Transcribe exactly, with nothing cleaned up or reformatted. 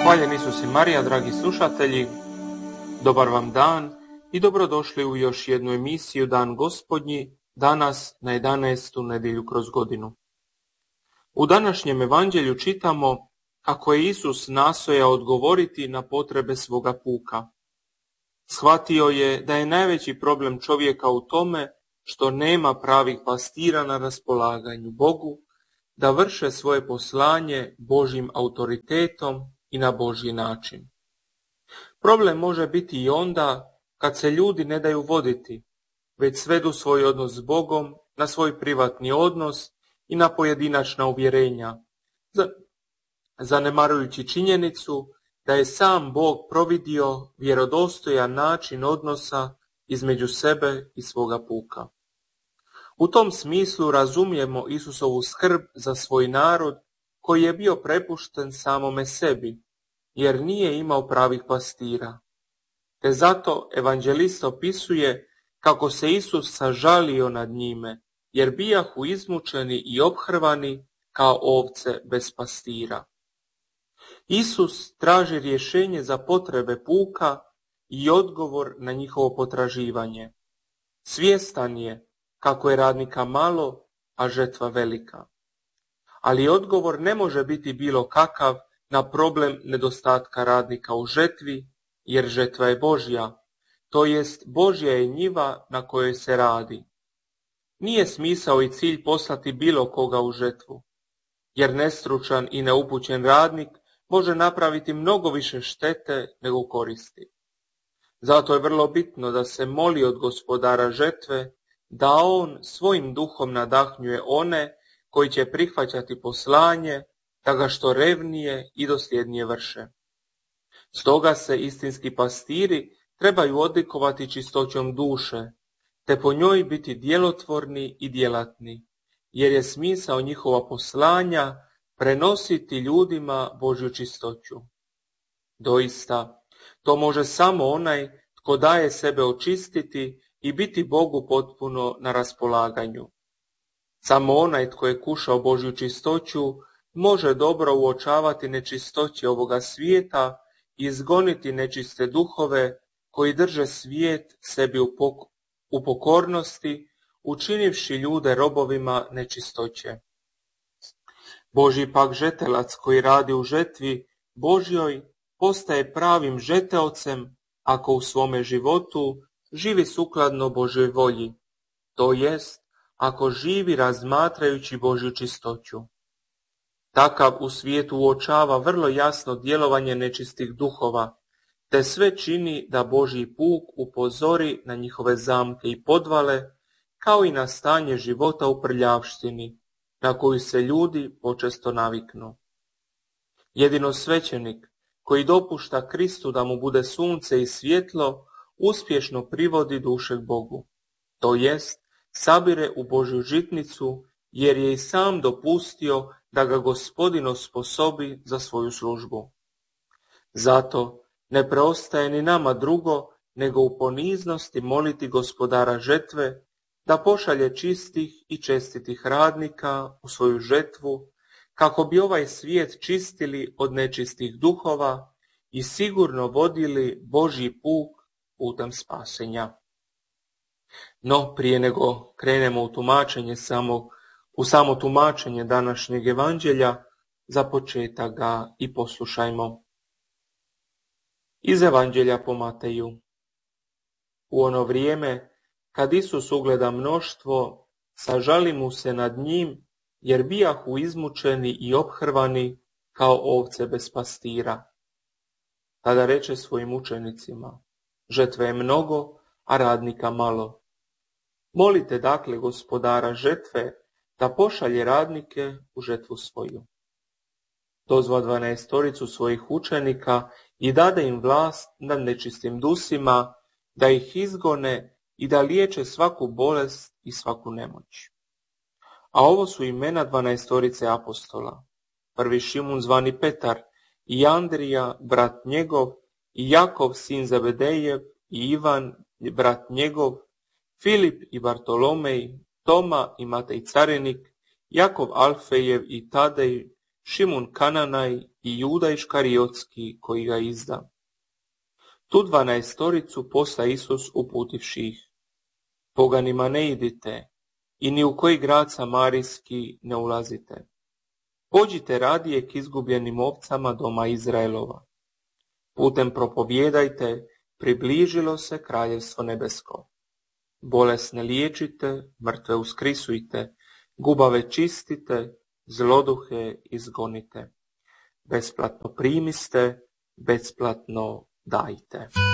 Hvaljen Isus i Marija, dragi slušatelji, dobar vam dan i dobrodošli u još jednu emisiju Dan Gospodnji, danas na jedanaestu nedjelju kroz godinu. U današnjem evanđelju čitamo kako je Isus nastojao odgovoriti na potrebe svoga puka. Shvatio je da je najveći problem čovjeka u tome što nema pravih pastira na raspolaganju Bogu, da vrše svoje poslanje Božjim autoritetom i na Božji način. Problem može biti i onda kad se ljudi ne daju voditi, već svedu svoj odnos s Bogom na svoj privatni odnos i na pojedinačna uvjerenja, zanemarujući činjenicu da je sam Bog providio vjerodostojan način odnosa između sebe i svoga puka. U tom smislu razumijemo Isusovu skrb za svoj narod koji je bio prepušten samome sebi, jer nije imao pravih pastira. Te zato evanđelist opisuje kako se Isus sažalio nad njime, jer bijahu izmučeni i ophrvani kao ovce bez pastira. Isus traži rješenje za potrebe puka i odgovor na njihovo potraživanje. Svjestan je kako je radnika malo, a žetva velika. Ali odgovor ne može biti bilo kakav na problem nedostatka radnika u žetvi, jer žetva je Božja, to jest Božja je njiva na kojoj se radi. Nije smisao i cilj poslati bilo koga u žetvu, jer nestručan i neupućen radnik može napraviti mnogo više štete nego koristi. Zato je vrlo bitno da se moli od Gospodara žetve da on svojim duhom nadahnjuje one koji će prihvaćati poslanje, da ga što revnije i dosljednije vrše. Stoga se istinski pastiri trebaju odlikovati čistoćom duše, te po njoj biti djelotvorni i djelatni, jer je smisao njihova poslanja prenositi ljudima Božju čistoću. Doista, to može samo onaj tko daje sebe očistiti i biti Bogu potpuno na raspolaganju. Samo onaj tko je kušao Božju čistoću može dobro uočavati nečistoće ovoga svijeta i izgoniti nečiste duhove koji drže svijet sebi u, pok- u pokornosti, učinivši ljude robovima nečistoće. Božji pak žetelac koji radi u žetvi Božjoj postaje pravim žeteocem ako u svome životu živi sukladno Božjoj volji, to jest ako živi razmatrajući Božju čistoću. Takav u svijetu uočava vrlo jasno djelovanje nečistih duhova, te sve čini da Božji puk upozori na njihove zamke i podvale, kao i na stanje života u prljavštini, na koju se ljudi počesto naviknu. Jedino svećenik koji dopušta Kristu da mu bude sunce i svjetlo, uspješno privodi duše k Bogu, to jest sabire u Božju žitnicu, jer je i sam dopustio da ga Gospodin osposobi za svoju službu. Zato ne preostaje ni nama drugo nego u poniznosti moliti Gospodara žetve da pošalje čistih i čestitih radnika u svoju žetvu, kako bi ovaj svijet čistili od nečistih duhova i sigurno vodili Božji puk putem spasenja. No, prije nego krenemo u tumačenje samog, u samo tumačenje današnjeg evanđelja, za početak ga i poslušajmo. Iz evanđelja po Mateju. U ono vrijeme, kad Isus ugleda mnoštvo, sažali mu se nad njim, jer bijahu izmučeni i ophrvani kao ovce bez pastira. Tada reče svojim učenicima: žetve je mnogo, a radnika malo. Molite dakle Gospodara žetve da pošalje radnike u žetvu svoju. Dozva dvanaestoricu svojih učenika i dade im vlast nad nečistim dusima, da ih izgone i da liječe svaku bolest i svaku nemoć. A ovo su imena dvanaestorice apostola: prvi Šimun zvani Petar, i Andrija, brat njegov, i Jakov, sin Zebedejev, i Ivan, brat njegov, Filip i Bartolomej, Toma i Matej carinik, Jakov Alfejev i Tadej, Šimun Kananaj i Juda Iškariotski koji ga izda. Tu dvanaestoricu posla Isus uputivši ih. Poganima ne idite i ni u koji grad samarijski ne ulazite. Pođite radije k izgubljenim ovcama doma Izraelova. Putem propovijedajte, približilo se kraljevstvo nebesko. Bolesne liječite, mrtve uskrisujte, gubave čistite, zloduhe izgonite. Besplatno primiste, besplatno dajte.